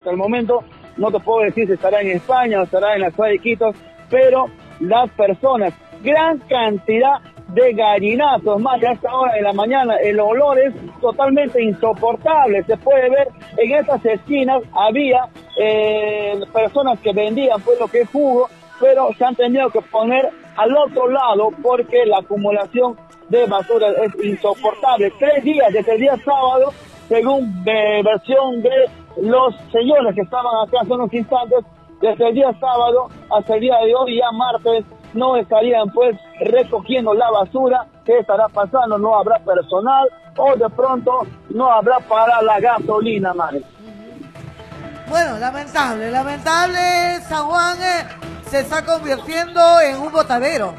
hasta el momento no te puedo decir si estará en España o estará en la ciudad de Quito, pero las personas, gran cantidad de gallinazos, más a esta hora de la mañana, el olor es totalmente insoportable. Se puede ver en estas esquinas, había personas que vendían pues lo que es jugo, pero se han tenido que poner al otro lado porque la acumulación de basura es insoportable. 3 días, desde el día sábado, según versión de los señores que estaban acá hace unos instantes, desde el día sábado hasta el día de hoy, ya martes, no estarían pues recogiendo la basura. ¿Qué estará pasando? No habrá personal o de pronto no habrá para la gasolina, Mari. Bueno, lamentable, San Juan se está convirtiendo en un botadero.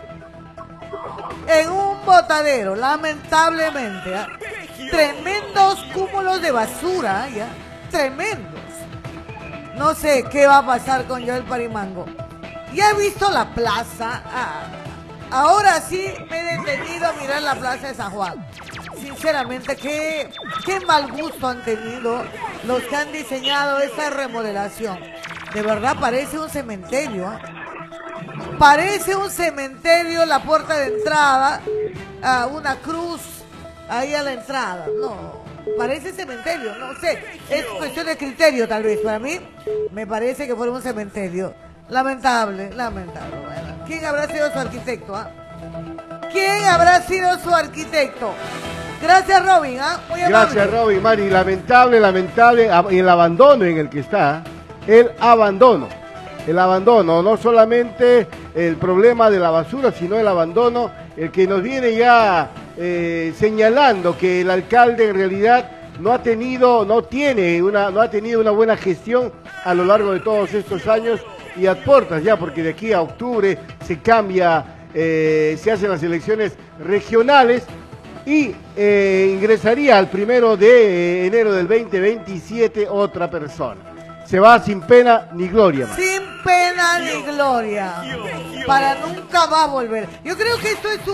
Lamentablemente. Tremendos cúmulos de basura, ya, tremendos. No sé qué va a pasar con Joel Parimango. Ya he visto la plaza. Ahora sí me he detenido a mirar la plaza de San Juan. Sinceramente, qué mal gusto han tenido los que han diseñado esta remodelación. De verdad parece un cementerio. Parece un cementerio la puerta de entrada, una cruz ahí a la entrada. No, parece cementerio, no sé. Es cuestión de criterio tal vez. Para mí me parece que fuera un cementerio. Lamentable. Bueno, ¿quién habrá sido su arquitecto? ¿Quién habrá sido su arquitecto? Gracias, Robin. Muy amable. Gracias, Robin. Mari, lamentable el abandono en el que está. El abandono, no solamente el problema de la basura, sino el abandono, el que nos viene ya señalando que el alcalde en realidad no ha tenido una buena gestión a lo largo de todos estos años, y a puertas ya, porque de aquí a octubre se cambia, se hacen las elecciones regionales y ingresaría al 1 de enero del 2027 otra persona. Se va sin pena ni gloria, man. Sin pena ni gloria. Para nunca va a volver. Yo creo que esto es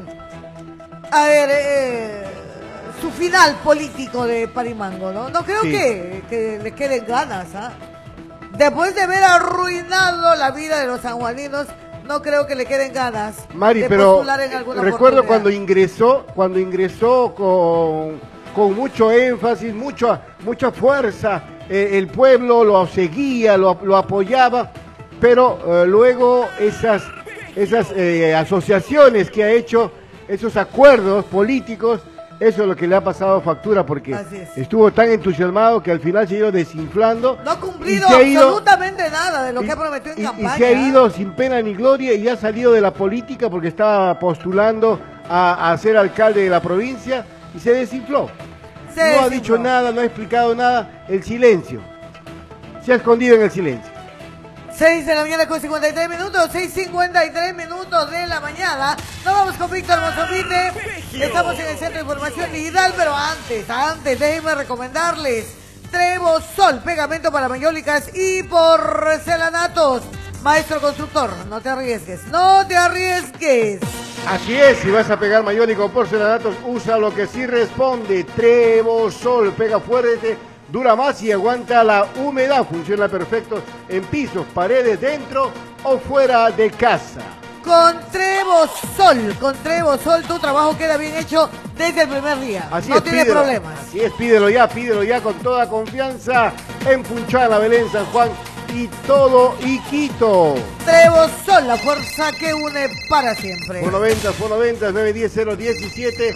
su final político de Parimango, ¿no? No creo que le queden ganas, Después de haber arruinado la vida de los sanjuaninos, no creo que le queden ganas. Mari, de pero postular en alguna recuerdo oportunidad. cuando ingresó con mucho énfasis, mucha fuerza, el pueblo lo seguía, lo apoyaba, pero luego esas asociaciones que ha hecho, esos acuerdos políticos, eso es lo que le ha pasado factura, porque estuvo tan entusiasmado que al final se ha ido desinflando. No ha cumplido absolutamente nada de lo que ha prometido en campaña. Y se ha ido sin pena ni gloria y ha salido de la política porque estaba postulando a ser alcalde de la provincia y se desinfló. No ha dicho nada, no ha explicado nada, el silencio. Se ha escondido en el silencio. 6 de la mañana con 53 minutos, 6:53 de la mañana. Nos vamos con Víctor Mozovite. Estamos en el Centro de Información Digital, pero antes, déjenme recomendarles Trevosol, pegamento para mayólicas y porcelanatos. Maestro constructor, no te arriesgues. Así es, si vas a pegar mayólica o porcelanatos, usa lo que sí responde. Trevosol, pega fuerte, dura más y aguanta la humedad. Funciona perfecto en pisos, paredes, dentro o fuera de casa. Con Trevosol tu trabajo queda bien hecho desde el primer día. Así no es, tiene problemas. Así es, pídelo ya con toda confianza en Funchal, Belén, San Juan y todo Iquito. Trevosol, la fuerza que une para siempre. Por 90, 910-017,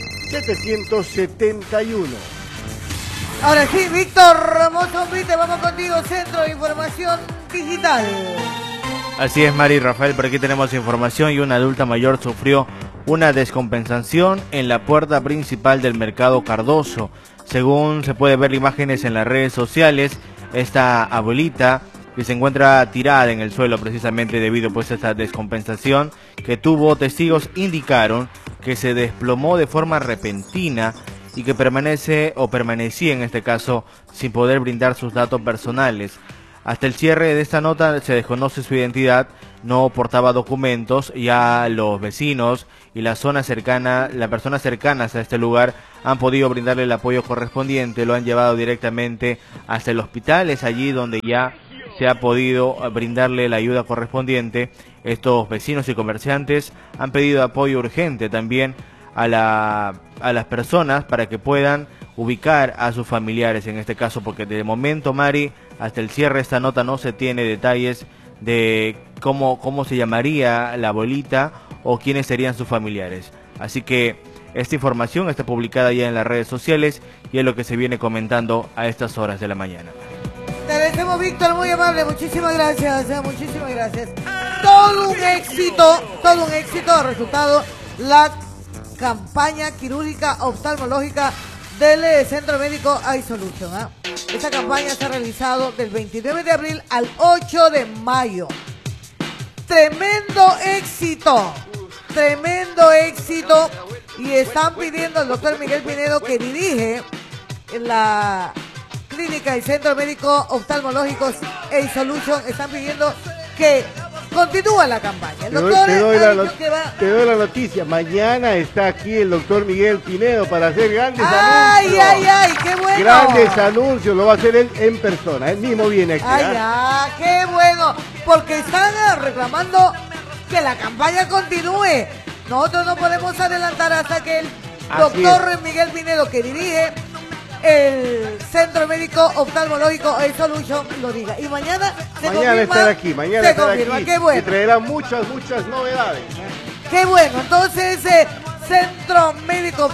771. Ahora sí, Víctor Mozovite, vamos contigo, Centro de Información Digital. Así es, Mari y Rafael, por aquí tenemos información y una adulta mayor sufrió una descompensación en la puerta principal del mercado Cardoso. Según se puede ver imágenes en las redes sociales, esta abuelita que se encuentra tirada en el suelo precisamente debido pues a esta descompensación que tuvo, testigos indicaron que se desplomó de forma repentina y que permanecía en este caso sin poder brindar sus datos personales. Hasta el cierre de esta nota se desconoce su identidad, no portaba documentos, ya los vecinos y las personas cercanas a este lugar han podido brindarle el apoyo correspondiente, lo han llevado directamente hasta el hospital, es allí donde ya se ha podido brindarle la ayuda correspondiente. Estos vecinos y comerciantes han pedido apoyo urgente también a las personas para que puedan ubicar a sus familiares en este caso, porque de momento, Mari, hasta el cierre de esta nota no se tiene detalles de cómo se llamaría la abuelita o quiénes serían sus familiares. Así que esta información está publicada ya en las redes sociales y es lo que se viene comentando a estas horas de la mañana. Te agradecemos, Víctor, muy amable, muchísimas gracias, muchísimas gracias. Todo un éxito ha resultado la campaña quirúrgica oftalmológica del Centro Médico iSolution. Esta campaña se ha realizado del 29 de abril al 8 de mayo. Tremendo éxito, y están pidiendo al doctor Miguel Pinedo, que dirige la clínica y Centro Médico Oftalmológico iSolution, están pidiendo que continúa la campaña. El doctor te doy la noticia. Mañana está aquí el doctor Miguel Pinedo para hacer grandes anuncios. ¡Ay, qué bueno! Grandes anuncios, lo va a hacer él en persona. Él mismo viene aquí. ¡Qué bueno! Porque están reclamando que la campaña continúe. Nosotros no podemos adelantar hasta que el doctor Miguel Pinedo, que dirige el Centro Médico Oftalmológico iSolution, lo diga. Y mañana estará aquí, Qué bueno. Y traerá muchas novedades. Qué bueno. Entonces, Centro Médico